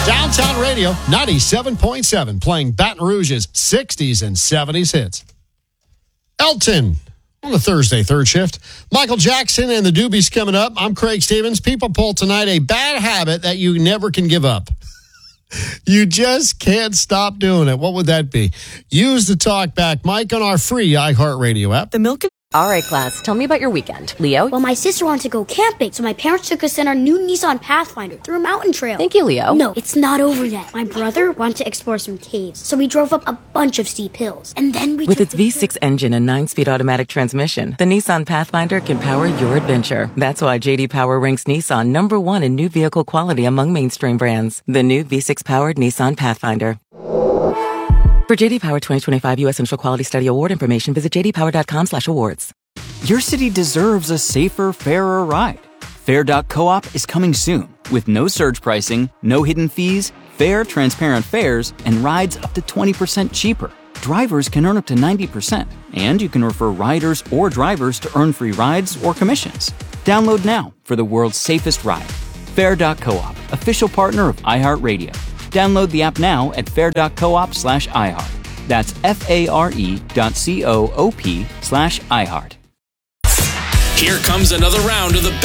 Downtown Radio 97.7, playing Baton Rouge's 60s and 70s hits. Elton on the Thursday third shift. Michael Jackson and the Doobies coming up. I'm Craig Stevens. People poll tonight, a bad habit that you never can give up. You just can't stop doing it. What would that be? Use the talk back mic on our free iHeartRadio app. The milk. All right, class, tell me about your weekend. Leo? Well, my sister wanted to go camping, so my parents took us in our new Nissan Pathfinder through a mountain trail. Thank you, Leo. No, it's not over yet. My brother wanted to explore some caves, so we drove up a bunch of steep hills. And then we With its V6 engine and 9-speed automatic transmission, the Nissan Pathfinder can power your adventure. That's why J.D. Power ranks Nissan number 1 in new vehicle quality among mainstream brands. The new V6-powered Nissan Pathfinder. For J.D. Power 2025 U.S. Central Quality Study Award information, visit jdpower.com/awards. Your city deserves a safer, fairer ride. Fair.coop is coming soon with no surge pricing, no hidden fees, fair, transparent fares, and rides up to 20% cheaper. Drivers can earn up to 90%, and you can refer riders or drivers to earn free rides or commissions. Download now for the world's safest ride. Fair.coop, official partner of iHeartRadio. Download the app now at fair.coop/iHeart. That's FARE.coop/iHeart. Here comes another round of the